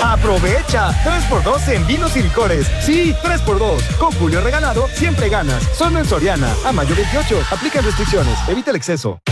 ¡Aprovecha! 3x2 en vinos y licores. Sí, 3x2. Con Julio Regalado, siempre ganas. Solo en Soriana. A mayo 28. Aplican restricciones. Evita el exceso.